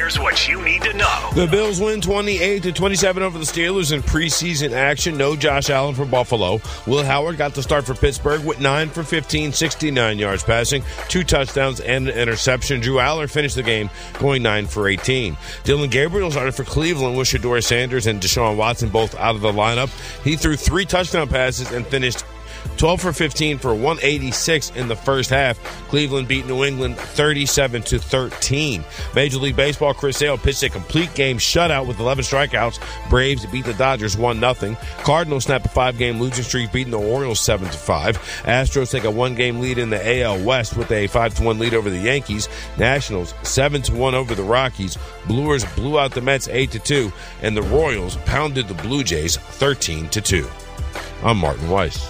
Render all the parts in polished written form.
here's what you need to know. The Bills win 28-27 over the Steelers in preseason action. No Josh Allen for Buffalo. Will Howard got the start for Pittsburgh with 9 for 15, 69 yards passing, 2 touchdowns and an interception. Drew Aller finished the game going 9 for 18. Dylan Gabriel started for Cleveland with Shedeur Sanders and Deshaun Watson both out of the lineup. He threw 3 touchdown passes and finished 12 for 15 for 186 in the first half. Cleveland beat New England 37-13. Major League Baseball, Chris Sale pitched a complete game shutout with 11 strikeouts. Braves beat the Dodgers 1-0. Cardinals snap a 5-game losing streak, beating the Orioles 7-5. Astros take a 1-game lead in the AL West with a 5-1 lead over the Yankees. Nationals 7-1 over the Rockies. Brewers blew out the Mets 8-2, and the Royals pounded the Blue Jays 13-2. I'm Martin Weiss.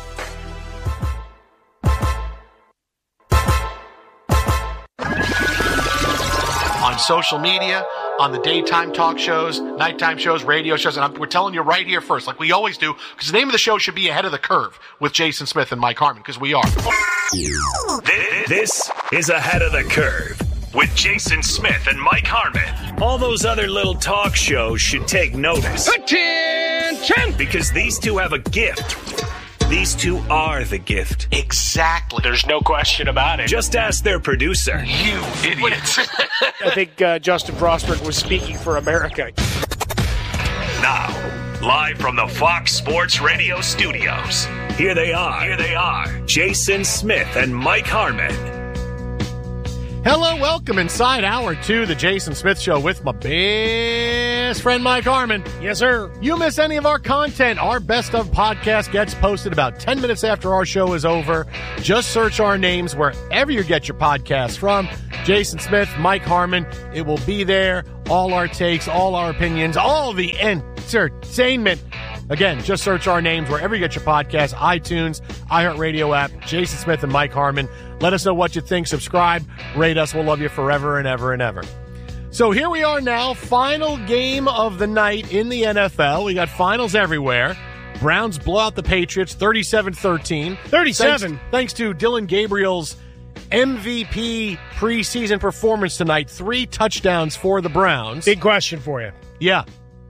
On social media, on the daytime talk shows, nighttime shows, radio shows, and we're telling you right here first, like we always do, because the name of the show should be Ahead of the Curve with Jason Smith and Mike Harmon, because we are. This is Ahead of the Curve with Jason Smith and Mike Harmon. All those other little talk shows should take notice. Attention! Because these two have a gift. These two are the gift. Exactly. There's no question about it. Just ask their producer. You idiots. I think Justin Frostberg was speaking for America. Now, live from the Fox Sports Radio studios, here they are, Jason Smith and Mike Harmon. Hello, welcome inside hour 2, the Jason Smith Show with my best friend Mike Harmon. Yes, sir. You miss any of our content, our Best of podcast gets posted about 10 minutes after our show is over. Just search our names wherever you get your podcasts from. Jason Smith, Mike Harmon. It will be there. All our takes, all our opinions, all the entertainment. Again, just search our names wherever you get your podcasts, iTunes, iHeartRadio app, Jason Smith and Mike Harmon. Let us know what you think. Subscribe, rate us. We'll love you forever and ever and ever. So here we are now, final game of the night in the NFL. We got finals everywhere. Browns blow out the Patriots 37-13. 37? Thanks to Dylan Gabriel's MVP preseason performance tonight. 3 touchdowns for the Browns. Big question for you. Yeah.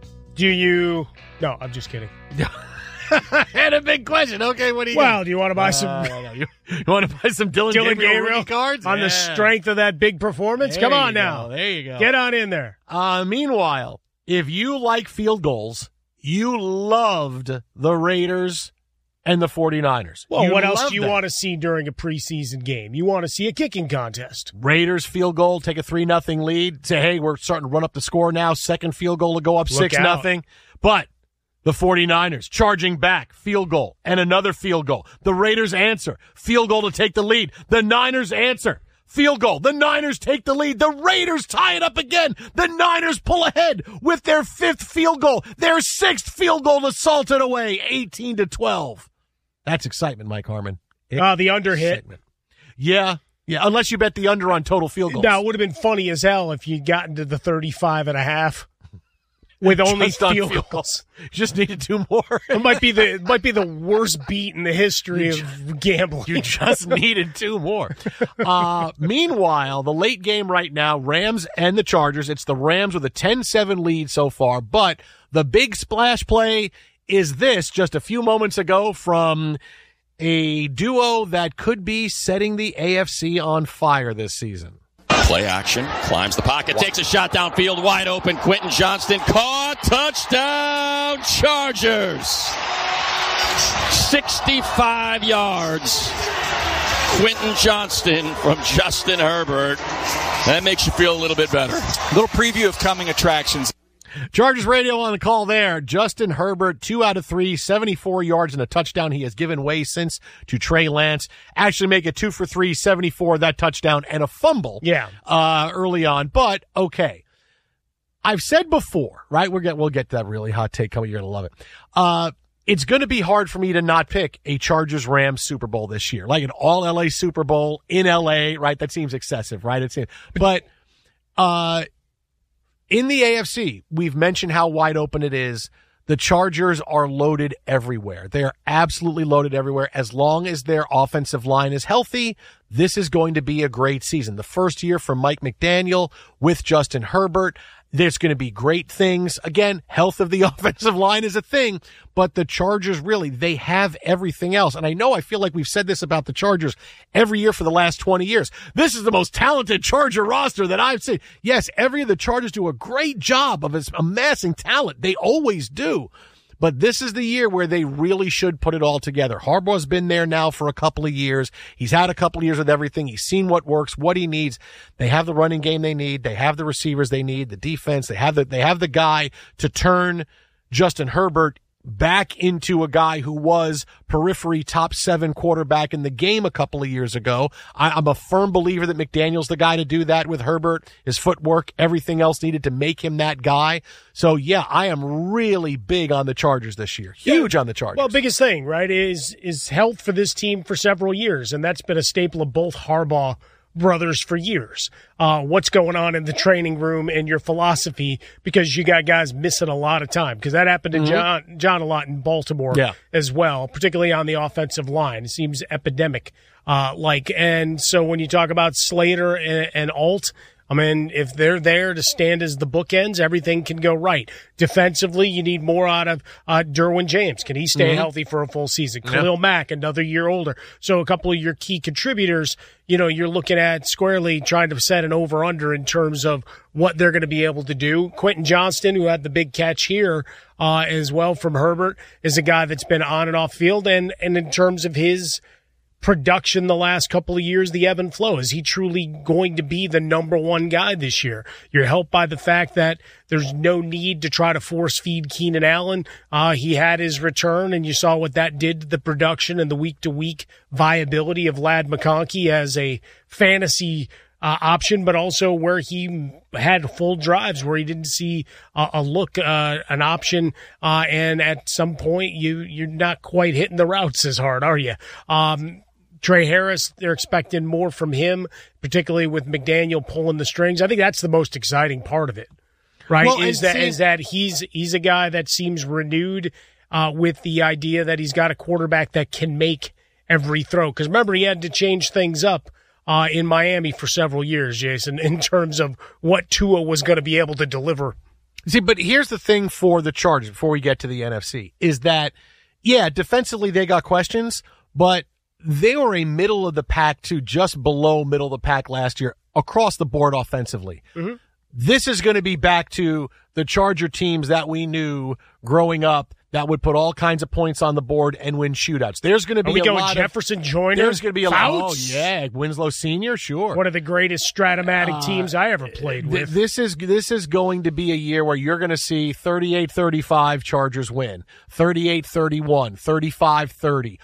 No, I'm just kidding. I had a big question. Okay, what do you Well, do you want to buy some you want to buy some Dylan Gabriel cards? On the strength of that big performance? Come on now. There you go. Get on in there. Meanwhile, if you like field goals, you loved the Raiders and the 49ers. Well, what else do you want to see during a preseason game? You want to see a kicking contest. Raiders field goal, take a 3-0 lead. Say, hey, we're starting to run up the score now. Second field goal to go up 6-0. But the 49ers charging back, field goal, and another field goal. The Raiders answer, field goal to take the lead. The Niners answer, field goal. The Niners take the lead. The Raiders tie it up again. The Niners pull ahead with their 5th field goal. Their 6th field goal to salt it away, 18-12. That's excitement, Mike Harmon. The under hit. Yeah, unless you bet the under on total field goals. Now, it would have been funny as hell if you'd gotten to the 35.5. With only field goals. You just needed 2 more. It might be the worst beat in the history of gambling. You just needed 2 more. Meanwhile, the late game right now, Rams and the Chargers. It's the Rams with a 10-7 lead so far. But the big splash play is this just a few moments ago from a duo that could be setting the AFC on fire this season. Play action, climbs the pocket, takes a shot downfield, wide open. Quentin Johnston caught, touchdown, Chargers. 65 yards. Quentin Johnston from Justin Herbert. That makes you feel a little bit better. A little preview of coming attractions. Chargers radio on the call there. Justin Herbert, 2 out of 3, 74 yards and a touchdown. He has given way since to Trey Lance. Actually make it 2 for 3, 74, that touchdown, and a fumble. Yeah. Early on. But, okay. I've said before, right? We'll get to that really hot take coming. You're going to love it. It's going to be hard for me to not pick a Chargers-Rams Super Bowl this year. Like an all-LA Super Bowl in LA, right? That seems excessive, right? But, in the AFC, we've mentioned how wide open it is. The Chargers are loaded everywhere. They are absolutely loaded everywhere. As long as their offensive line is healthy, this is going to be a great season. The first year for Mike McDaniel with Justin Herbert. There's going to be great things. Again, health of the offensive line is a thing, but the Chargers really, they have everything else. And I feel like we've said this about the Chargers every year for the last 20 years. This is the most talented Charger roster that I've seen. Yes, every year the Chargers do a great job of amassing talent. They always do. But this is the year where they really should put it all together. Harbaugh's been there now for a couple of years. He's had a couple of years with everything. He's seen what works, what he needs. They have the running game they need. They have the receivers they need, the defense. They have the guy to turn Justin Herbert back into a guy who was periphery top 7 quarterback in the game a couple of years ago. I'm a firm believer that McDaniel's the guy to do that with Herbert, his footwork, everything else needed to make him that guy. So yeah, I am really big on the Chargers this year. Huge on the Chargers. Well, biggest thing, right, is health for this team for several years, and that's been a staple of both Harbaugh brothers for years. What's going on in the training room and your philosophy, because you got guys missing a lot of time, because that happened to John a lot in Baltimore as well, particularly on the offensive line. It seems epidemic. And so when you talk about Slater and Alt, I mean, if they're there to stand as the bookends, everything can go right. Defensively, you need more out of Derwin James. Can he stay healthy for a full season? Khalil Mack, another year older. So a couple of your key contributors, you're looking at squarely trying to set an over-under in terms of what they're going to be able to do. Quentin Johnston, who had the big catch here as well from Herbert, is a guy that's been on and off field. And in terms of his production the last couple of years, the ebb and flow. Is he truly going to be the number one guy this year? You're helped by the fact that there's no need to try to force feed Keenan Allen. He had his return, and you saw what that did to the production and the week-to-week viability of Ladd McConkey as a fantasy option, but also where he had full drives where he didn't see an option, and at some point you're not quite hitting the routes as hard, are you? Trey Harris, they're expecting more from him, particularly with McDaniel pulling the strings. I think that's the most exciting part of it, right? Well, is that he's a guy that seems renewed with the idea that he's got a quarterback that can make every throw. Because remember, he had to change things up in Miami for several years, Jason, in terms of what Tua was going to be able to deliver. See, but here's the thing for the Chargers before we get to the NFC, is that, defensively they got questions, but they were a middle of the pack to just below middle of the pack last year across the board offensively. Mm-hmm. This is going to be back to the Charger teams that we knew growing up that would put all kinds of points on the board and win shootouts. There's going to be Jefferson Joyner. There's going to be a lot. Winslow Sr., sure. One of the greatest Stratomatic teams I ever played with. This is going to be a year where you're going to see 38-35 Chargers win, 38-31, 35-30,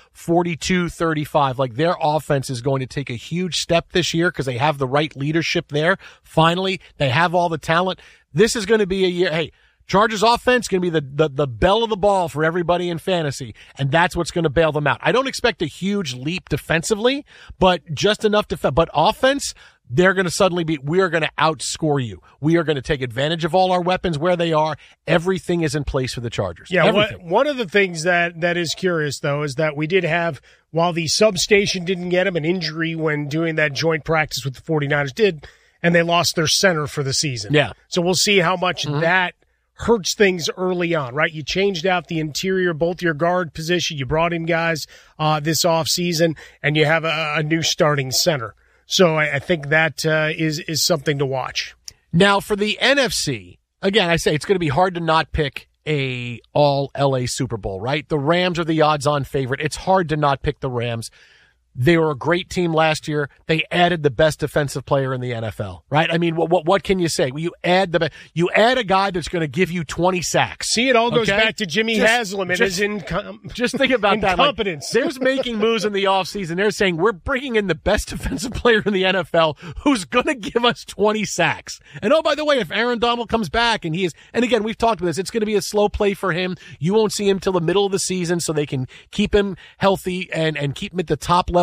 42-35. Like, their offense is going to take a huge step this year because they have the right leadership there. Finally, they have all the talent. This is going to be a year. Hey, Chargers offense going to be the bell of the ball for everybody in fantasy, and that's what's going to bail them out. I don't expect a huge leap defensively, but just enough but offense, they're going to suddenly we are going to outscore you. We are going to take advantage of all our weapons where they are. Everything is in place for the Chargers. Yeah, one of the things that is curious, though, is that we did have, while the substation didn't get him, an injury when doing that joint practice with the 49ers did, and they lost their center for the season. Yeah. So we'll see how much that hurts things early on, right? You changed out the interior, both your guard position. You brought in guys this offseason, and you have a new starting center. So I think that is something to watch. Now, for the NFC, again, I say it's going to be hard to not pick a all-LA Super Bowl, right? The Rams are the odds-on favorite. It's hard to not pick the Rams. They were a great team last year. They added the best defensive player in the NFL, right? I mean, what can you say? You add a guy that's going to give you 20 sacks. See, it all goes back to Jimmy Haslam and his just think about that. Incompetence. Like, there's making moves in the offseason. They're saying we're bringing in the best defensive player in the NFL who's going to give us 20 sacks. And oh, by the way, if Aaron Donald comes back and again, we've talked about this, it's going to be a slow play for him. You won't see him till the middle of the season so they can keep him healthy and keep him at the top level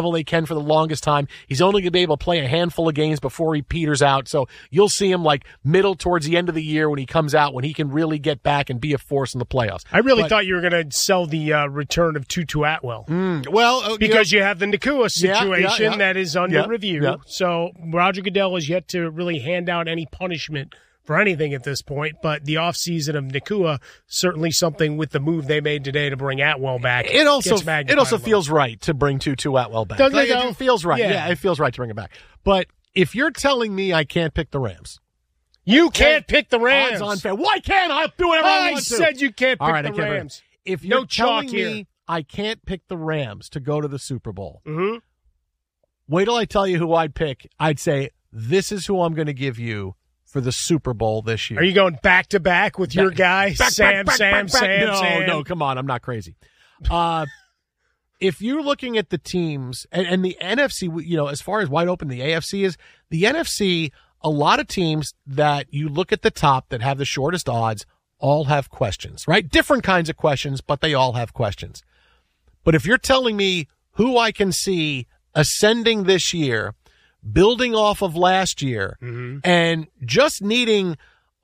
level they can for the longest time. He's only going to be able to play a handful of games before he peters out. So you'll see him like middle towards the end of the year when he comes out, when he can really get back and be a force in the playoffs. I really thought you were going to sell the return of Tutu Atwell. Because you have the Nakua situation that is under review. Yeah. So Roger Goodell has yet to really hand out any punishment for anything at this point, but the offseason of Nakua, certainly something with the move they made today to bring Atwell back. It also feels right to bring Tutu Atwell back. It feels right. Yeah, it feels right to bring him back. But if you're telling me I can't pick the Rams. You can't pick the Rams. Odds unfair. Why can't I do whatever I want to? I said you can't pick the Rams. If you're telling me I can't pick the Rams to go to the Super Bowl, wait till I tell you who I'd pick. I'd say, this is who I'm going to give you for the Super Bowl this year. Are you going back-to-back with your guy, Sam? No, come on. I'm not crazy. If you're looking at the teams, and the NFC, as far as wide open the AFC is, the NFC, a lot of teams that you look at the top that have the shortest odds all have questions, right? Different kinds of questions, but they all have questions. But if you're telling me who I can see ascending this year, building off of last year, and just needing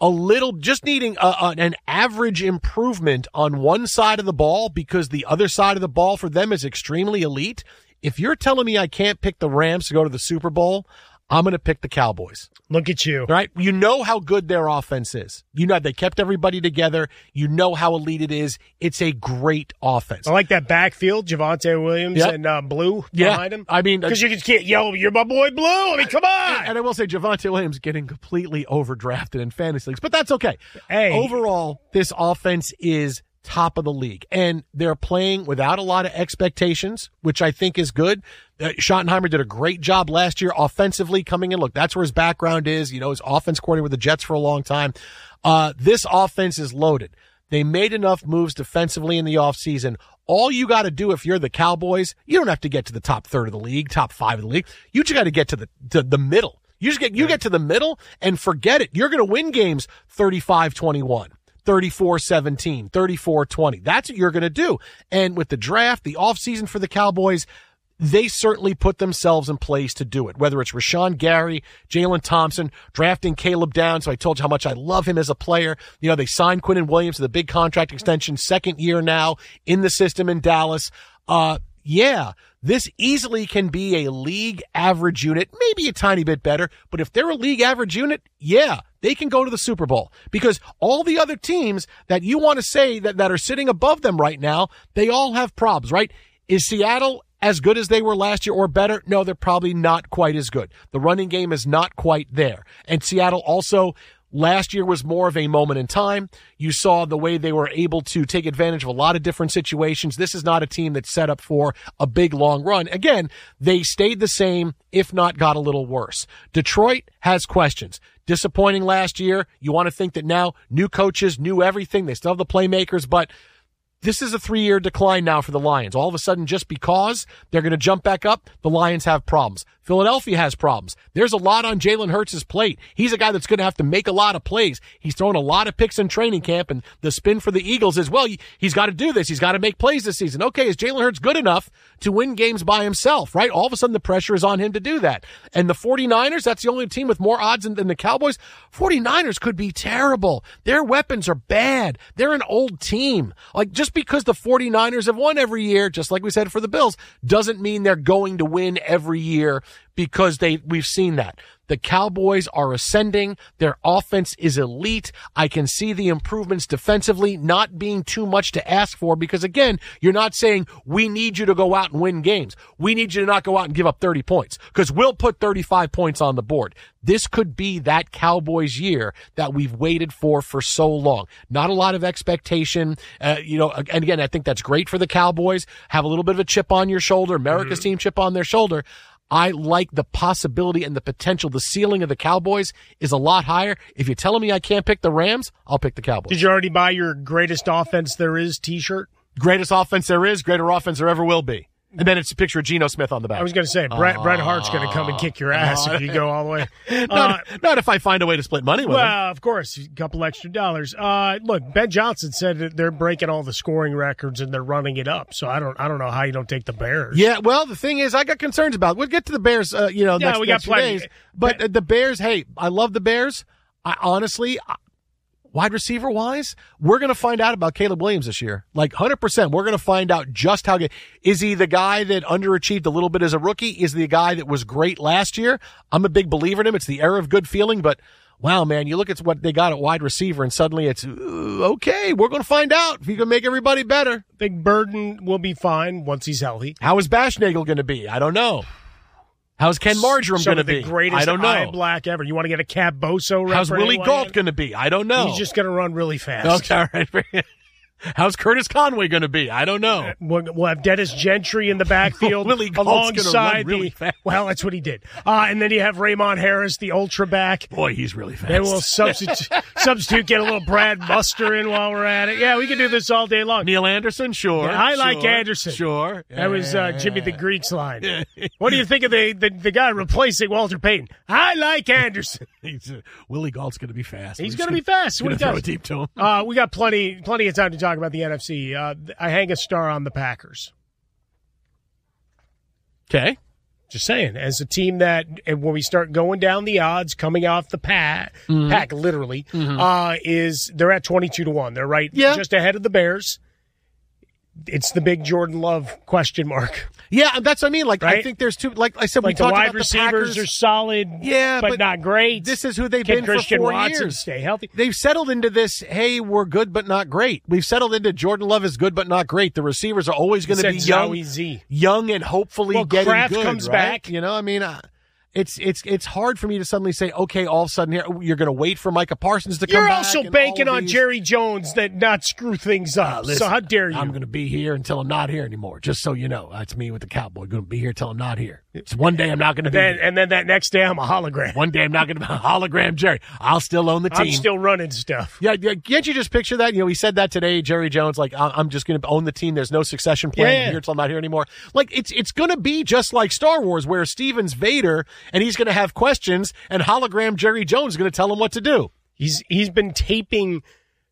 an average improvement on one side of the ball because the other side of the ball for them is extremely elite. If you're telling me I can't pick the Rams to go to the Super Bowl, I'm going to pick the Cowboys. Look at you. Right? You know how good their offense is. You know they kept everybody together. You know how elite it is. It's a great offense. I like that backfield, Javonte Williams and Blue behind him. I mean, because you just can't yell, "You're my boy, Blue." I mean, come on. And I will say, Javonte Williams getting completely overdrafted in fantasy leagues, but that's okay. Hey, overall, this offense is top of the league, and they're playing without a lot of expectations, which I think is good. Schottenheimer did a great job last year offensively coming in. Look, that's where his background is. His offense coordinator with the Jets for a long time. This offense is loaded. They made enough moves defensively in the offseason. All you got to do if you're the Cowboys, you don't have to get to the top third of the league, top 5 of the league. You just got to get to the middle. You get to the middle and forget it. You're going to win games 35-21. 34-17, 34-20. That's what you're going to do. And with the draft, the offseason for the Cowboys, they certainly put themselves in place to do it. Whether it's Rashawn Gary, Jalen Thompson, drafting Caleb Downs, so I told you how much I love him as a player. They signed Quinnen Williams to the big contract extension, second year now in the system in Dallas. This easily can be a league average unit, maybe a tiny bit better, but if they're a league average unit, they can go to the Super Bowl because all the other teams that you want to say that are sitting above them right now, they all have problems, right? Is Seattle as good as they were last year or better? No, they're probably not quite as good. The running game is not quite there. And Seattle also, last year was more of a moment in time. You saw the way they were able to take advantage of a lot of different situations. This is not a team that's set up for a big, long run. Again, they stayed the same, if not got a little worse. Detroit has questions. Disappointing last year. You want to think that now new coaches, new everything. They still have the playmakers, but this is a 3-year decline now for the Lions. All of a sudden, just because they're going to jump back up, the Lions have problems. Philadelphia has problems. There's a lot on Jalen Hurts' plate. He's a guy that's going to have to make a lot of plays. He's thrown a lot of picks in training camp, and the spin for the Eagles is, well, he's got to do this. He's got to make plays this season. Okay, is Jalen Hurts good enough to win games by himself, right? All of a sudden, the pressure is on him to do that. And the 49ers, that's the only team with more odds than the Cowboys. 49ers could be terrible. Their weapons are bad. They're an old team. Like, just because the 49ers have won every year, just like we said for the Bills, doesn't mean they're going to win every year because we've seen that. The Cowboys are ascending. Their offense is elite. I can see the improvements defensively not being too much to ask for because, again, you're not saying we need you to go out and win games. We need you to not go out and give up 30 points because we'll put 35 points on the board. This could be that Cowboys year that we've waited for so long. Not a lot of expectation. And again, I think that's great for the Cowboys. Have a little bit of a chip on your shoulder, America's team chip on their shoulder. I like the possibility and the potential. The ceiling of the Cowboys is a lot higher. If you're telling me I can't pick the Rams, I'll pick the Cowboys. Did you already buy your greatest offense there is t-shirt? Greatest offense there is, greater offense there ever will be. And then it's a picture of Geno Smith on the back. I was going to say, Bret Hart's going to come and kick your ass if you go all the way. Not if I find a way to split money with him. Well, of course, a couple extra dollars. Look, Ben Johnson said that they're breaking all the scoring records and they're running it up. So I don't know how you don't take the Bears. Yeah, well, the thing is, I got concerns about it. We'll get to the Bears, next few days. But the Bears, hey, I love the Bears. I honestly, wide receiver wise, we're going to find out about Caleb Williams this year. Like 100%. We're going to find out just how good. Is he the guy that underachieved a little bit as a rookie? Is he the guy that was great last year? I'm a big believer in him. It's the era of good feeling, but wow, man, you look at what they got at wide receiver and suddenly it's, okay, we're going to find out if he can make everybody better. I think Burden will be fine once he's healthy. How is Bashnagel going to be? I don't know. How's Ken Marjoram going to be? The greatest I don't know. eye black ever. You want to get a Cap Boso? How's Willie Gault going to be? I don't know. He's just going to run really fast. Okay, all right. How's Curtis Conway going to be? I don't know. We'll have Dennis Gentry in the backfield alongside really fast. Well, that's what he did. And then you have Raymond Harris, the ultra back. Boy, he's really fast. Then we'll substitute, get a little Brad Muster in while we're at it. Yeah, we can do this all day long. Neil Anderson, sure. Yeah, I like Anderson. Sure. That was Jimmy the Greek's line. What do you think of the guy replacing Walter Payton? I like Anderson. Willie Gault's going to be fast. He's going to be fast. Going to throw it deep to him. We got plenty of time to talk about the NFC. I hang a star on the Packers. Okay. Just saying, as a team that, when we start going down the odds, coming off the pack literally, they're at 22-1. They're just ahead of the Bears. It's the big Jordan Love question mark. Yeah, that's what I mean. Like, right? I think there's two. Like I said, we the talked wide about receivers are solid, but not great. This is who they've Can been Christian for 4 Watson years. Stay healthy. They've settled into this. Hey, we're good but not great. We've settled into Jordan Love is good but not great. The receivers are always going to be young and hopefully getting Kraft good. Comes right? back. You know, I mean. It's hard for me to suddenly say, okay, all of a sudden here you're going to wait for Micah Parsons to come You're back. also banking on Jerry Jones that not screw things up. Listen, so how dare you? I'm going to be here until I'm not here anymore. Just so you know, that's me with the Cowboy. Going to be here until I'm not here. It's one day I'm not going to be here. And then that next day I'm a hologram. One day I'm not going to be a hologram Jerry. I'll still own the team. I'm still running stuff. Yeah, can't you just picture that? You know, he said that today, Jerry Jones, like, I'm just going to own the team. There's no succession plan. I'm here until I'm not here anymore. Like, it's going to be just like Star Wars, where Steven's Vader, and he's going to have questions, and hologram Jerry Jones is going to tell him what to do. He's been taping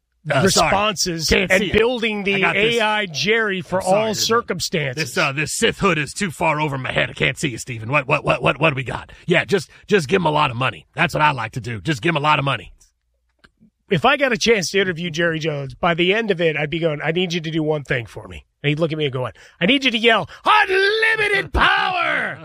responses and building the AI Jerry for all circumstances. This Sith hood is too far over my head. I can't see you, Steven. What do we got? Yeah, just give him a lot of money. That's what I like to do. Just give him a lot of money. If I got a chance to interview Jerry Jones, by the end of it, I'd be going, I need you to do one thing for me. And he'd look at me and go, I need you to yell, unlimited power!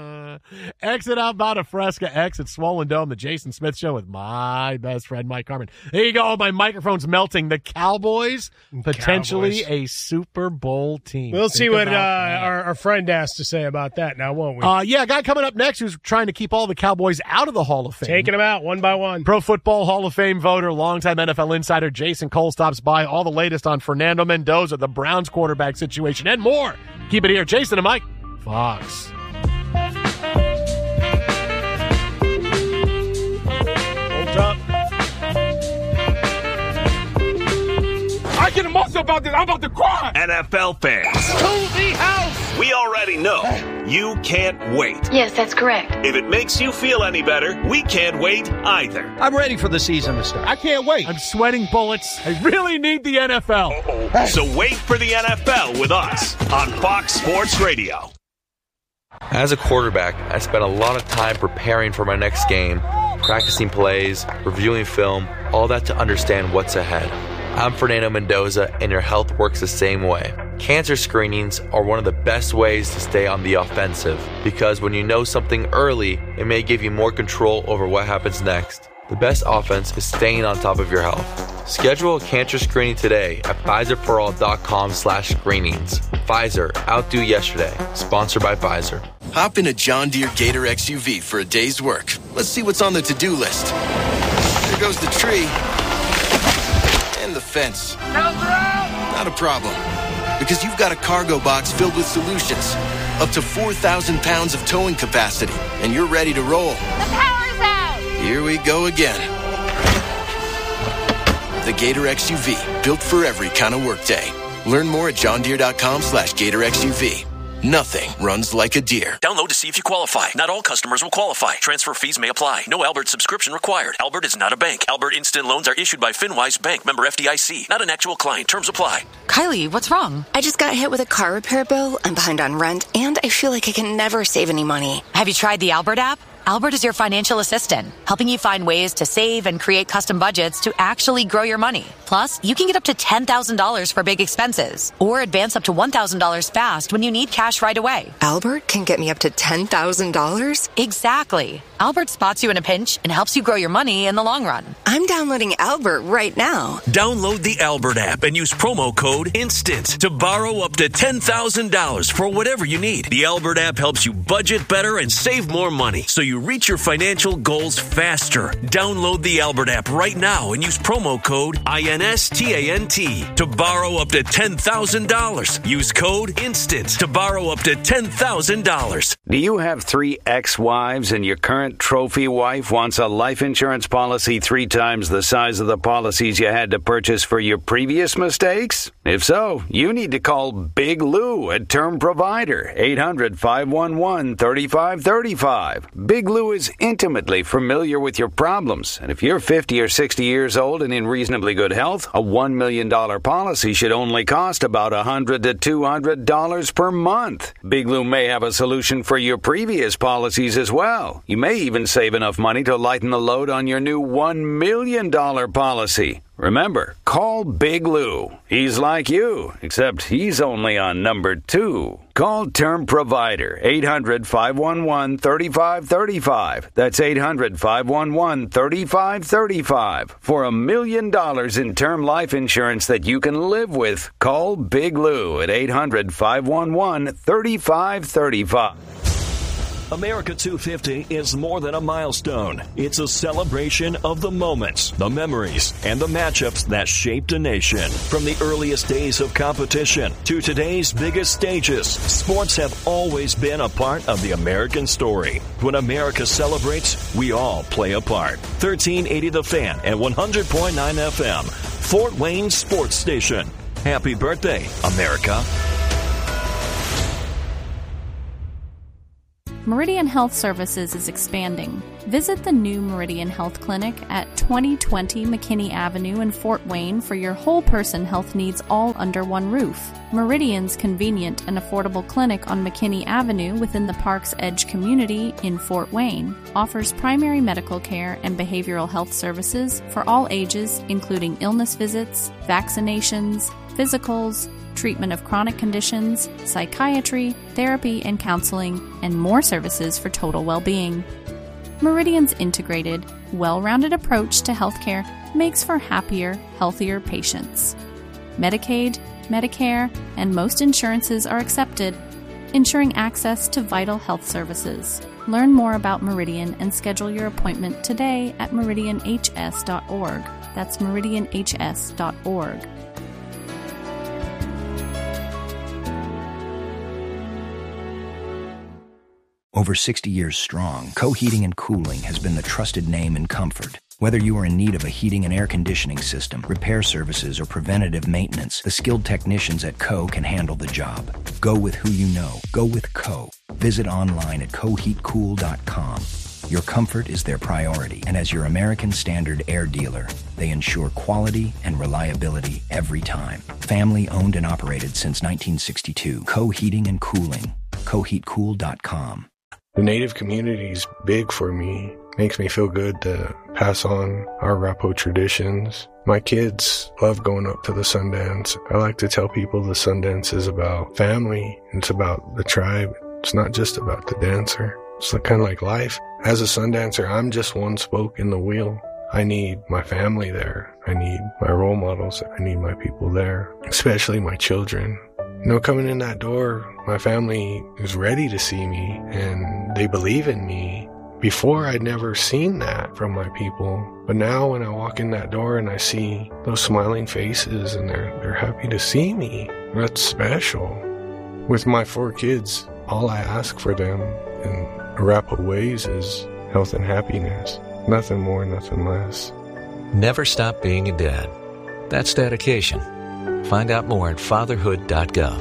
Exit Outbound of Fresca, exit Swollen Dome, the Jason Smith Show with my best friend, Mike Harmon. There you go. My microphone's melting. The Cowboys, potentially a Super Bowl team. We'll see what our friend has to say about that now, won't we? A guy coming up next who's trying to keep all the Cowboys out of the Hall of Fame. Taking them out one by one. Pro Football Hall of Fame voter, longtime NFL insider Jason Cole stops by. All the latest on Fernando Mendoza, the Browns quarterback situation, and more. Keep it here. Jason and Mike, Fox. I get emotional about this. I'm about to cry. NFL fans. To the house. We already know you can't wait. Yes, that's correct. If it makes you feel any better, we can't wait either. I'm ready for the season to start. I can't wait. I'm sweating bullets. I really need the NFL. So wait for the NFL with us on Fox Sports Radio. As a quarterback, I spent a lot of time preparing for my next game, practicing plays, reviewing film, all that to understand what's ahead. I'm Fernando Mendoza, and your health works the same way. Cancer screenings are one of the best ways to stay on the offensive, because when you know something early, it may give you more control over what happens next. The best offense is staying on top of your health. Schedule a cancer screening today at PfizerForAll.com/screenings. Pfizer, outdo yesterday. Sponsored by Pfizer. Hop in a John Deere Gator XUV for a day's work. Let's see what's on the to-do list. There goes the tree. And the fence. Not a problem. Because you've got a cargo box filled with solutions. Up to 4,000 pounds of towing capacity. And you're ready to roll. The power's out! Here we go again. The Gator XUV. Built for every kind of workday. Learn more at johndeere.com/Gator XUV. Nothing runs like a deer. Download to see if you qualify. Not all customers will qualify. Transfer fees may apply. No Albert subscription required. Albert is not a bank. Albert Instant Loans are issued by FinWise Bank, member FDIC. Not an actual client. Terms apply. Kylie, what's wrong? I just got hit with a car repair bill. I'm behind on rent, and I feel like I can never save any money. Have you tried the Albert app? Albert is your financial assistant, helping you find ways to save and create custom budgets to actually grow your money. Plus, you can get up to $10,000 for big expenses or advance up to $1,000 fast when you need cash right away. Albert can get me up to $10,000? Exactly. Albert spots you in a pinch and helps you grow your money in the long run. I'm downloading Albert right now. Download the Albert app and use promo code INSTANT to borrow up to $10,000 for whatever you need. The Albert app helps you budget better and save more money so you reach your financial goals faster. Download the Albert app right now and use promo code INSTANT to borrow up to $10,000. Use code INSTANT to borrow up to $10,000. Do you have 3 ex-wives and your current trophy wife wants a life insurance policy 3 times the size of the policies you had to purchase for your previous mistakes? If so, you need to call Big Lou at Term Provider, 800-511-3535. Big Lou is intimately familiar with your problems, and if you're 50 or 60 years old and in reasonably good health, a $1 million policy should only cost about $100 to $200 per month. Big Lou may have a solution for your previous policies as well. You may even save enough money to lighten the load on your new $1 million policy. Remember, call Big Lou. He's like you, except he's only on number 2. Call Term Provider, 800-511-3535. That's 800-511-3535. For $1 million in term life insurance that you can live with, call Big Lou at 800-511-3535. America 250 is more than a milestone. It's a celebration of the moments, the memories, and the matchups that shaped a nation. From the earliest days of competition to today's biggest stages, sports have always been a part of the American story. When America celebrates, we all play a part. 1380 The Fan and 100.9 FM, Fort Wayne Sports Station. Happy birthday, America. Meridian Health Services is expanding. Visit the new Meridian Health Clinic at 2020 McKinney Avenue in Fort Wayne for your whole person health needs all under one roof. Meridian's convenient and affordable clinic on McKinney Avenue within the Park's Edge community in Fort Wayne offers primary medical care and behavioral health services for all ages, including illness visits, vaccinations, physicals, treatment of chronic conditions, psychiatry, therapy and counseling, and more services for total well-being. Meridian's integrated, well-rounded approach to healthcare makes for happier, healthier patients. Medicaid, Medicare, and most insurances are accepted, ensuring access to vital health services. Learn more about Meridian and schedule your appointment today at meridianhs.org. That's meridianhs.org. Over 60 years strong, Co-Heating and Cooling has been the trusted name in comfort. Whether you are in need of a heating and air conditioning system, repair services, or preventative maintenance, the skilled technicians at Co can handle the job. Go with who you know. Go with Co. Visit online at coheatcool.com. Your comfort is their priority, and as your American Standard air dealer, they ensure quality and reliability every time. Family owned and operated since 1962. Co-Heating and Cooling. coheatcool.com. The Native community is big for me. Makes me feel good to pass on our Rapo traditions. My kids love going up to the Sundance. I like to tell people the Sundance is about family. It's about the tribe. It's not just about the dancer. It's kind of like life. As a Sundancer, I'm just one spoke in the wheel. I need my family there. I need my role models. I need my people there, especially my children. You know, coming in that door, my family is ready to see me and they believe in me. Before, I'd never seen that from my people. But now when I walk in that door and I see those smiling faces and they're happy to see me, that's special. With my 4 kids, all I ask for them in Arapaho ways is health and happiness. Nothing more, nothing less. Never stop being a dad. That's dedication. Find out more at fatherhood.gov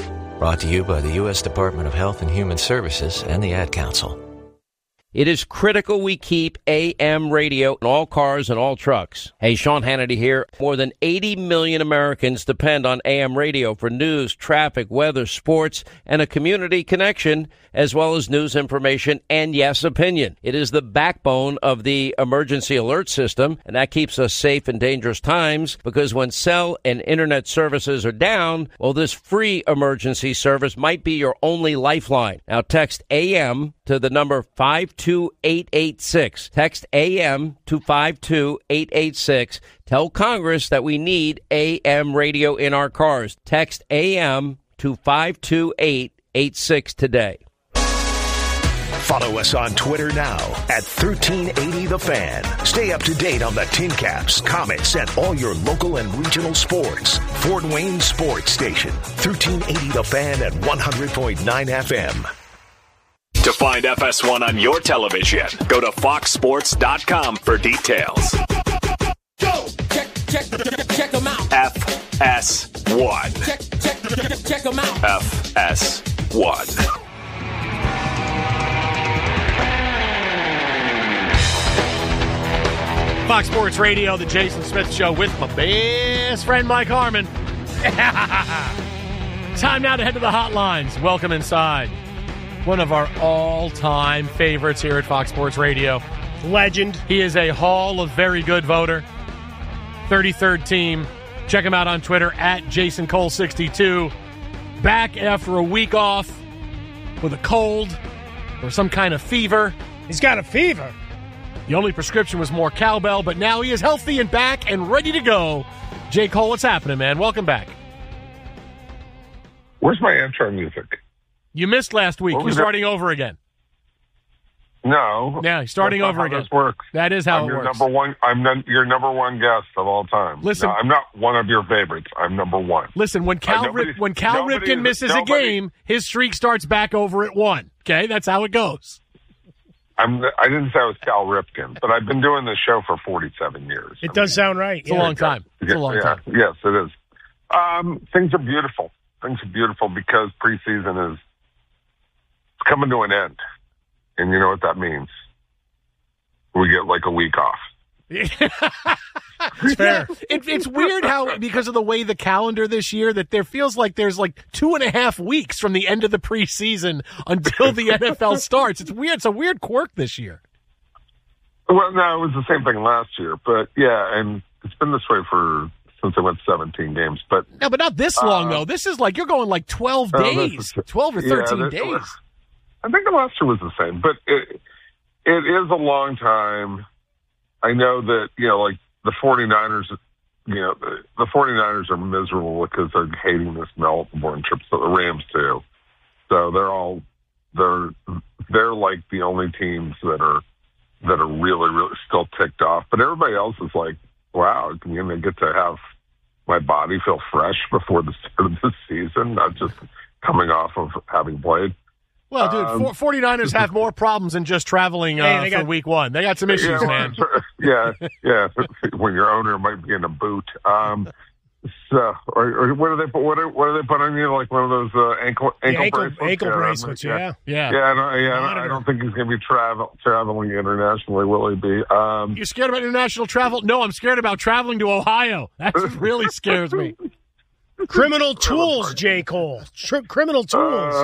Brought to you by the U.S. Department of Health and Human Services and the Ad Council. It is critical we keep AM radio in all cars and all trucks. Hey, Sean Hannity here. More than 80 million Americans depend on AM radio for news, traffic, weather, sports, and a community connection, as well as news information and, yes, opinion. It is the backbone of the emergency alert system, and that keeps us safe in dangerous times because when cell and internet services are down, well, this free emergency service might be your only lifeline. Now, text AM to the number 52886. Text AM to 52886. Tell Congress that we need AM radio in our cars. Text AM to 52886 today. Follow us on Twitter now at 1380 The Fan. Stay up to date on the Tin Caps, Comets, and all your local and regional sports. Fort Wayne Sports Station, 1380 The Fan at 100.9 FM. To find FS1 on your television, go to foxsports.com for details. Go! Check them out. FS1. Check them out. FS1. Fox Sports Radio, the Jason Smith Show with my best friend Mike Harmon. Time now to head to the hotlines. Welcome inside. One of our all-time favorites here at Fox Sports Radio. Legend. He is a Hall of Very Good voter. 33rd team. Check him out on Twitter at JasonCole62. Back after a week off with a cold or some kind of fever. He's got a fever. The only prescription was more cowbell, but now he is healthy and back and ready to go. J. Cole, what's happening, man? Welcome back. Where's my intro music? You missed last week. You're starting over again. No. Yeah, you're starting over again. This works. That is how it works. I'm your number one guest of all time. Listen, no, I'm not one of your favorites. I'm number one. Listen, when Cal Ripken misses a game, his streak starts back over at 1. Okay, that's how it goes. I didn't say I was Cal Ripken, but I've been doing this show for 47 years. It does sound right. It's a long time. It's a long time. Yes, it is. Things are beautiful. Things are beautiful because preseason is coming to an end. And you know what that means? We get like a week off. It's fair. It's weird how, because of the way the calendar this year, that there feels like there's like 2.5 weeks from the end of the preseason until the NFL starts. It's weird. It's a weird quirk this year. Well, no, it was the same thing last year. But yeah, and it's been this way since I went 17 games. But no, but not this long, though. This is like, you're going like 12 days, 12 or 13 days. I think the last year was the same, but it is a long time. I know that, like the 49ers, the 49ers are miserable because they're hating this Melbourne trip, so the Rams too. So they're like the only teams that are really, really still ticked off. But everybody else is like, wow, I'm going to get to have my body feel fresh before the start of the season, not just coming off of having played. Well, dude, 49ers have more problems than just traveling for week one. They got some issues, man. Yeah. When your owner might be in a boot. So, or what do they put? What do they put on you? Like one of those ankle bracelets? Ankle bracelets, yeah. I don't think he's going to be traveling internationally. Will he be? You're scared about international travel? No, I'm scared about traveling to Ohio. That really scares me. Criminal tools, J. Cole. Criminal tools.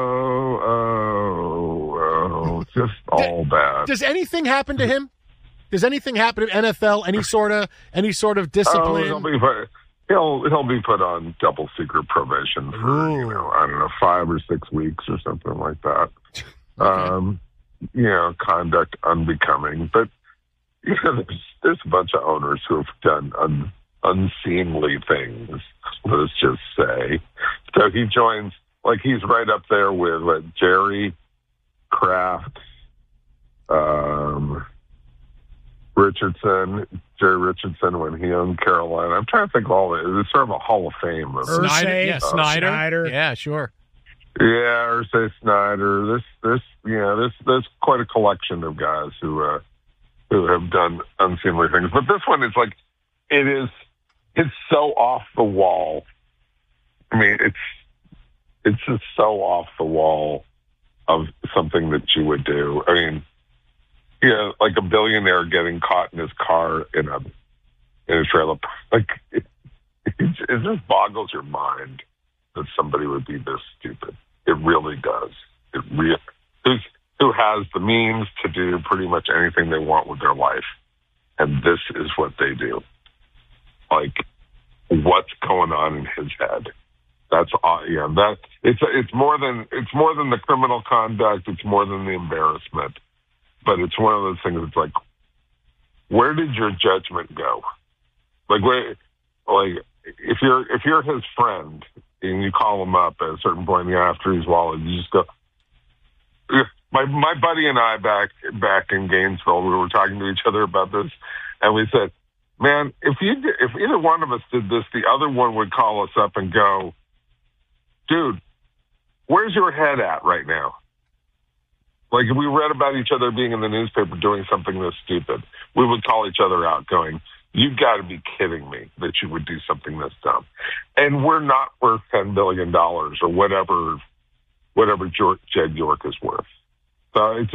Just all bad. Does anything happen to him? Does anything happen to NFL? Any sort of discipline? He'll be put on double secret probation for I don't know 5 or 6 weeks or something like that. Okay. Conduct unbecoming. But there's a bunch of owners who have done unseemly things. Let's just say. So he joins, like he's right up there with Jerry Kraft, Jerry Richardson when he owned Carolina. I'm trying to think of all it. It's sort of a Hall of Fame. Snyder. Yeah, sure. Yeah, Irsay Snyder. There's quite a collection of guys who have done unseemly things. But this one is like, it's so off the wall. I mean, it's just so off the wall of something that you would do. I mean, like a billionaire getting caught in his car in a trailer. Like, it just boggles your mind that somebody would be this stupid. It really does. Who has the means to do pretty much anything they want with their life, and this is what they do. Like, what's going on in his head? That's that. It's more than the criminal conduct. It's more than the embarrassment. But it's one of those things. It's like, where did your judgment go? If you're his friend and you call him up at a certain point after he's wallet, you just go. My buddy and I back in Gainesville, we were talking to each other about this, and we said, "Man, if either one of us did this, the other one would call us up and go, dude, where's your head at right now?" Like, if we read about each other being in the newspaper doing something this stupid, we would call each other out going, "You've got to be kidding me that you would do something this dumb." And we're not worth $10 billion or whatever Jed York is worth. So it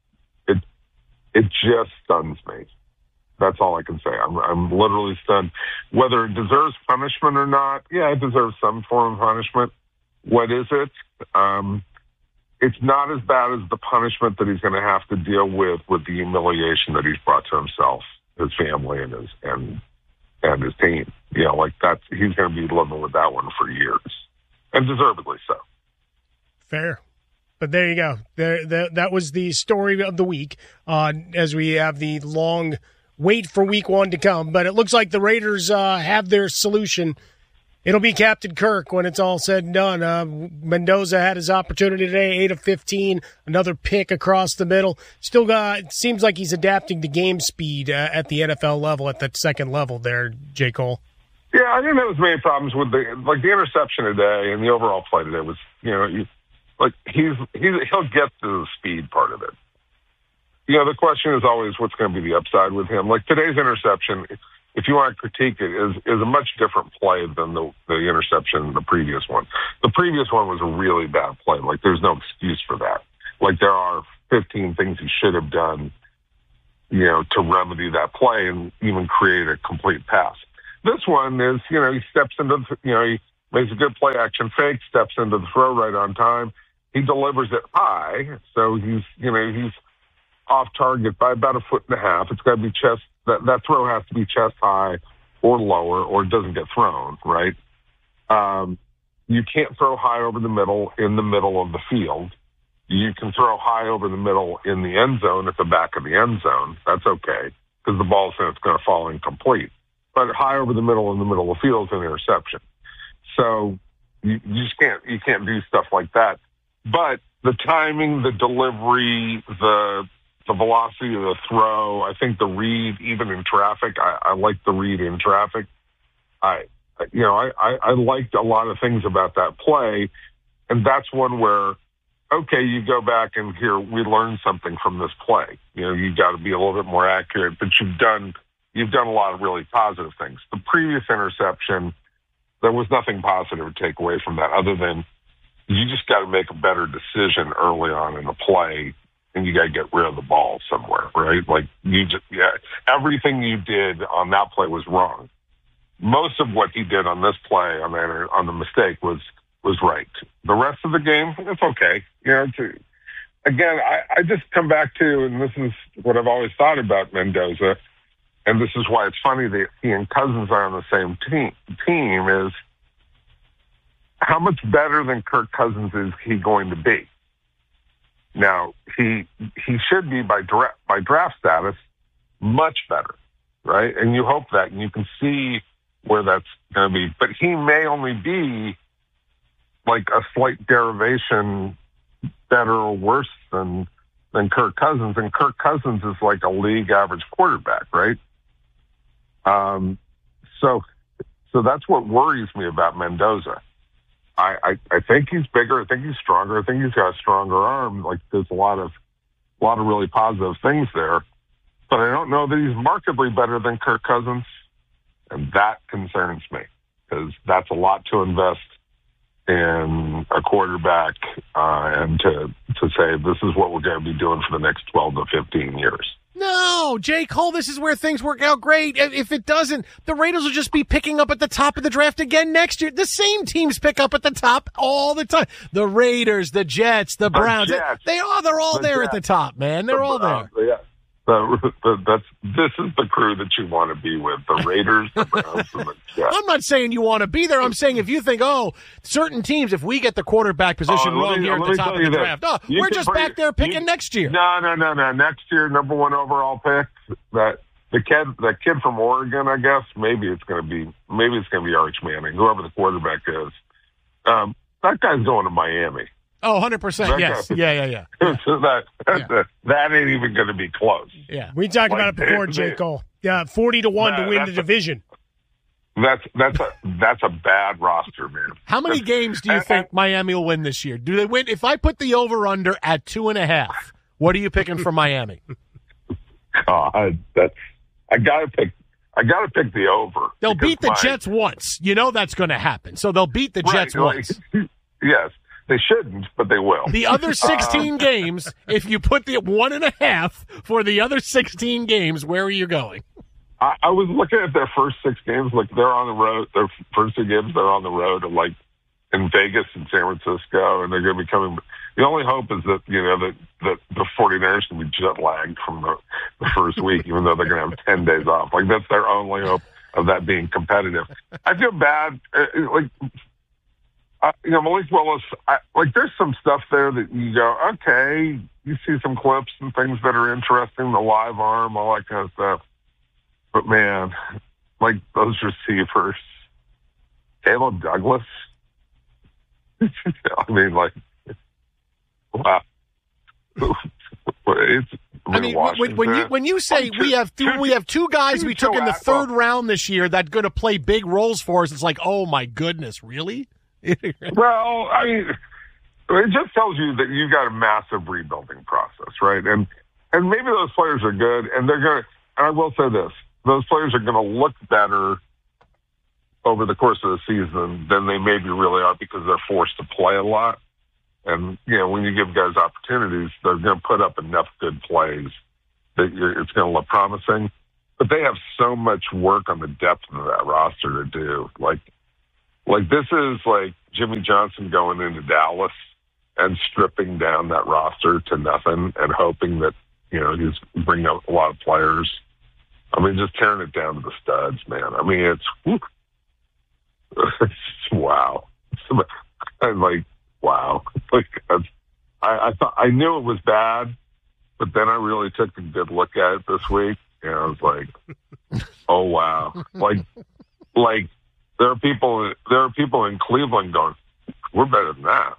just stuns me. That's all I can say. I'm literally stunned. Whether it deserves punishment or not, yeah, it deserves some form of punishment. What is it? It's not as bad as the punishment that he's going to have to deal with the humiliation that he's brought to himself, his family, and his team. He's going to be living with that one for years, and deservedly so. Fair. But there you go. That was the story of the week as we have the long wait for week one to come. But it looks like the Raiders have their solution. It'll be Captain Kirk when it's all said and done. Mendoza had his opportunity today, 8 of 15, another pick across the middle. Still it seems like he's adapting to game speed at the NFL level, at that second level there, J. Cole. Yeah, I didn't have as many problems with the interception today and the overall play today was, he'll get to the speed part of it. The question is always what's going to be the upside with him. Like today's interception, if you want to critique it, is a much different play than the interception in the previous one. The previous one was a really bad play. Like there's no excuse for that. Like there are 15 things he should have done, to remedy that play and even create a complete pass. This one is, he steps into, he makes a good play action fake, steps into the throw right on time. He delivers it high, so he's off target by about 1.5 feet. It's got to be chest. That throw has to be chest high or lower, or it doesn't get thrown. Right? You can't throw high over the middle in the middle of the field. You can throw high over the middle in the end zone at the back of the end zone. That's okay because the ball's going to fall incomplete. But high over the middle in the middle of the field is an interception. So you just can't do stuff like that. But the timing, the delivery, the velocity of the throw, I think the read, even in traffic, I like the read in traffic. I liked a lot of things about that play, and that's one where, okay, you go back and here we learned something from this play. You got to be a little bit more accurate, but you've done a lot of really positive things. The previous interception, there was nothing positive to take away from that other than you just got to make a better decision early on in the play, and you got to get rid of the ball somewhere, right? Like everything you did on that play was wrong. Most of what he did on this play, on the mistake, was right. The rest of the game, it's okay. Again, I just come back to, and this is what I've always thought about Mendoza, and this is why it's funny that he and Cousins are on the same team is how much better than Kirk Cousins is he going to be? Now, he should be by draft status much better, right? And you hope that, and you can see where that's going to be. But he may only be like a slight derivation better or worse than Kirk Cousins, and Kirk Cousins is like a league average quarterback, right? So that's what worries me about Mendoza. I think he's bigger. I think he's stronger. I think he's got a stronger arm. Like there's a lot of really positive things there, but I don't know that he's markedly better than Kirk Cousins, and that concerns me because that's a lot to invest and a quarterback, and to say this is what we're going to be doing for the next 12 to 15 years. No, J. Cole, this is where things work out great. If it doesn't, the Raiders will just be picking up at the top of the draft again next year. The same teams pick up at the top all the time. The Raiders, the Jets, the Browns. They're all there at the top, man. They're all there. Yeah. This is the crew that you want to be with, the Raiders, the Browns, and the Jets. I'm not saying you want to be there. I'm saying if you think, certain teams, if we get the quarterback position wrong here at the top of the draft, we're just back there picking next year. No. Next year, number 1 overall pick, the kid from Oregon, I guess, maybe it's going to be Arch Manning, whoever the quarterback is. That guy's going to Miami. Oh, 100%. Yes. Yeah. So that ain't even going to be close. Yeah. We talked about it before, J. Cole. 40-1 to win the division. That's a bad roster, man. How many games do you think Miami will win this year? Do they win? If I put the over-under at 2.5, what are you picking for Miami? God, I gotta pick the over. They'll beat the Jets once. You know that's going to happen. So they'll beat the Jets once. Yes. They shouldn't, but they will. The other 16 games, if you put the 1.5 for the other 16 games, where are you going? I was looking at their first 6 games. Like, they're on the road. Their first 2 games, they're on the road, like in Vegas and San Francisco, and they're going to be coming. The only hope is that that the 49ers can be jet lagged from the first week, even though they're going to have 10 days off. Like, that's their only hope of that being competitive. I feel bad. Malik Willis, there's some stuff there that you go, okay, you see some clips and things that are interesting, the live arm, all that kind of stuff. But, man, those receivers, Caleb Douglas, wow. When you say we have 2 guys we took in the 3rd round this year that are going to play big roles for us, it's like, oh, my goodness, really? Well, it just tells you that you've got a massive rebuilding process, right? And maybe those players are good, and they're going to. And I will say this: those players are going to look better over the course of the season than they maybe really are because they're forced to play a lot. And when you give guys opportunities, they're going to put up enough good plays that it's going to look promising. But they have so much work on the depth of that roster to do, Like this is like Jimmy Johnson going into Dallas and stripping down that roster to nothing and hoping that, he's bringing up a lot of players. Just tearing it down to the studs, man. It's wow. Wow. I thought I knew it was bad, but then I really took a good look at it this week, and I was like, oh wow. There are people in Cleveland going, we're better than that.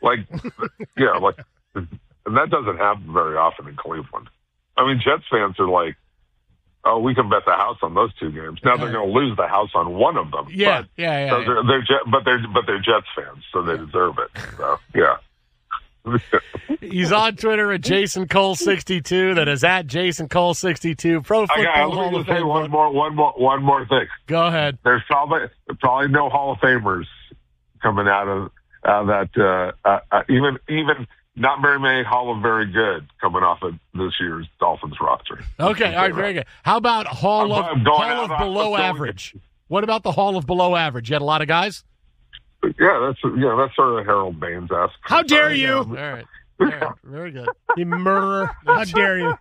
And that doesn't happen very often in Cleveland. Jets fans are like, oh, we can bet the house on those 2 games. Now they're going to lose the house on one of them. Yeah. They're Jets fans, so they deserve it. So, yeah. He's on Twitter at Jason Cole 62. That is at Jason Cole 62. Pro Football Hall of Fame. One more thing. Go ahead. There's probably no Hall of Famers coming out of that. Even not very many Hall of Very Good coming off of this year's Dolphins roster. Okay, all right, very good. How about Hall of Below Average? What about the Hall of Below Average? You had a lot of guys? Yeah, that's sort of Harold Baines-esque. How dare you? All right. Very good. You murderer. How dare you?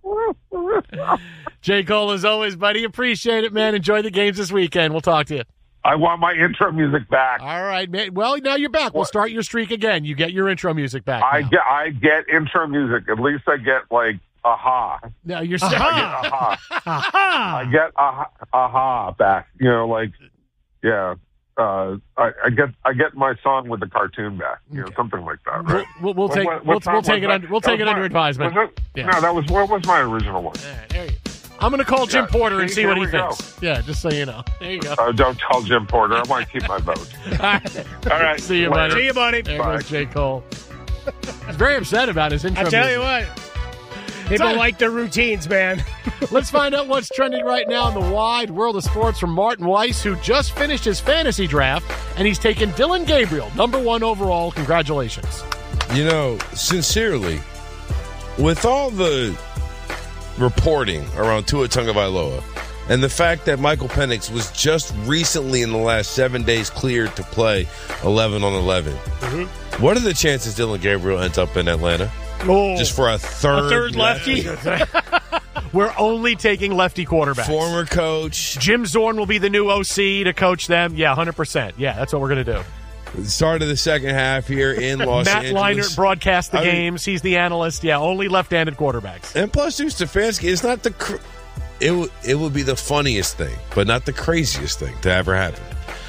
J. Cole, as always, buddy, appreciate it, man. Enjoy the games this weekend. We'll talk to you. I want my intro music back. All right, man. Well, now you're back. We'll start your streak again. You get your intro music back. I get intro music. At least I get aha. No, you're saying aha. I get aha back. Yeah. I get my song with the cartoon back. Something like that. Right? We'll take it under advisement. No, what was my original one? There you go. I'm going to call Jim Porter and see what he thinks. Yeah, just so you know. There you go. Don't call Jim Porter. I want to keep my vote. All right. See you, buddy. See you, buddy. There goes J. Cole. He's very upset about his intro. I tell you what. People like their routines, man. Let's find out what's trending right now in the wide world of sports from Martin Weiss, who just finished his fantasy draft, and he's taken Dylan Gabriel, #1 overall. Congratulations. You know, sincerely, with all the reporting around Tua Tagovailoa and the fact that Michael Penix was just recently in the last 7 days cleared to play 11 on 11, what are the chances Dylan Gabriel ends up in Atlanta? Oh, just for a third lefty? We're only taking lefty quarterbacks. Former coach. Jim Zorn will be the new OC to coach them. Yeah, 100%. Yeah, that's what we're going to do. Start of the second half here in Los Angeles. Matt Leinart broadcasts the games. He's the analyst. Yeah, only left-handed quarterbacks. And plus, dude, Stefanski, it's not the... It would be the funniest thing, but not the craziest thing to ever happen.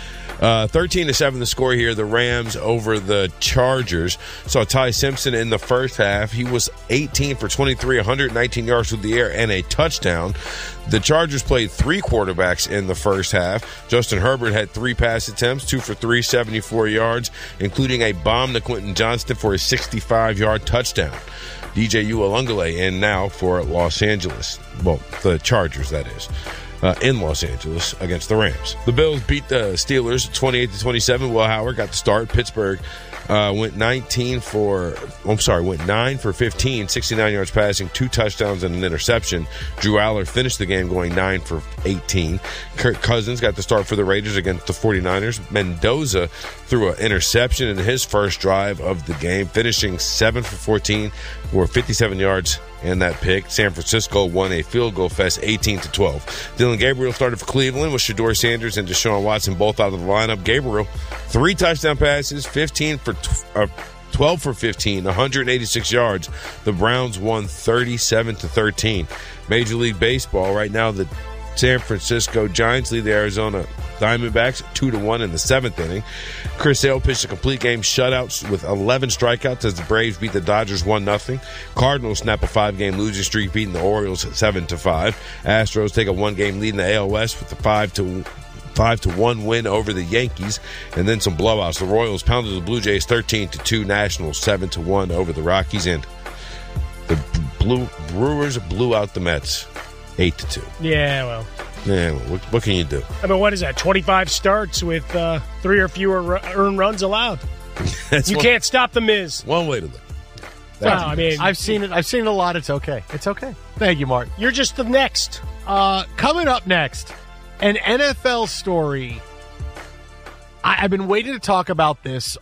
13-7 the score here. The Rams over the Chargers. Saw Ty Simpson in the first half. He was 18 for 23, 119 yards through the air, and a touchdown. The Chargers played 3 quarterbacks in the first half. Justin Herbert had 3 pass attempts, 2 for 3, 74 yards, including a bomb to Quentin Johnston for a 65-yard touchdown. DJ Uiagalelei in now for Los Angeles. Well, the Chargers, that is. In Los Angeles against the Rams. The Bills beat the Steelers 28-27. Will Howard got the start. Pittsburgh went 9 for 15, 69 yards passing, 2 touchdowns and an interception. Drew Aller finished the game going 9 for 18. Kirk Cousins got the start for the Raiders against the 49ers. Mendoza threw an interception in his first drive of the game, finishing 7 for 14 for 57 yards and that pick. San Francisco won a field goal fest 18-12. Dylan Gabriel started for Cleveland with Shedeur Sanders and Deshaun Watson both out of the lineup. Gabriel, 3 touchdown passes, 12 for 15, 186 yards. The Browns won 37-13. Major League Baseball right now, the San Francisco Giants lead the Arizona Diamondbacks 2-1 in the 7th inning. Chris Sale pitched a complete game shutout with 11 strikeouts as the Braves beat the Dodgers 1-0. Cardinals snap a 5-game losing streak, beating the Orioles 7-5. Astros take a 1-game lead in the AL West with a 5-1 win over the Yankees, and then some blowouts. The Royals pounded the Blue Jays 13-2. Nationals 7-1 over the Rockies, and the Brewers blew out the Mets 8-2. Yeah, well. Yeah, what can you do? I mean, what is that? 25 starts with 3 or fewer earned runs allowed. You can't stop the Miz. One way to live. Well, I mean, I've seen it. I've seen it a lot. It's okay. It's okay. Thank you, Mark. You're just the next. Coming up next, an NFL story. I've been waiting to talk about this